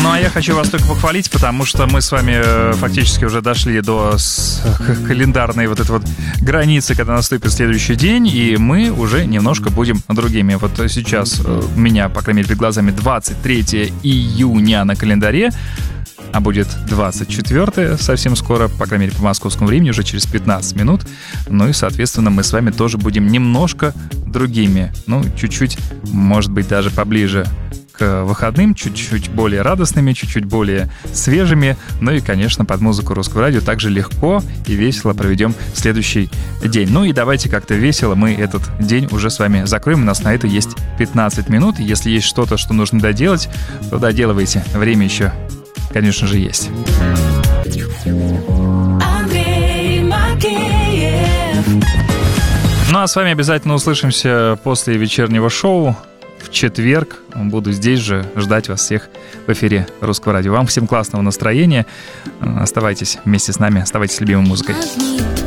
Ну, а я хочу вас только похвалить, потому что мы с вами фактически уже дошли до календарной вот этой вот границы, когда наступит следующий день, и мы уже немножко будем другими. Вот сейчас у меня, по крайней мере, перед глазами 23 июня на календаре, а будет 24 совсем скоро, по крайней мере, по московскому времени, уже через 15 минут. Ну и, соответственно, мы с вами тоже будем немножко другими. Ну, чуть-чуть, может быть, даже поближе к выходным, чуть-чуть более радостными, чуть-чуть более свежими. Ну и, конечно, под музыку Русского радио также легко и весело проведем следующий день. Ну и давайте как-то весело мы этот день уже с вами закроем. У нас на это есть 15 минут. И если есть что-то, что нужно доделать, то доделывайте. Время еще, конечно же, есть. Ну а с вами обязательно услышимся после вечернего шоу. В четверг буду здесь же ждать вас всех в эфире Русского радио. Вам всем классного настроения. Оставайтесь вместе с нами, оставайтесь с любимой музыкой.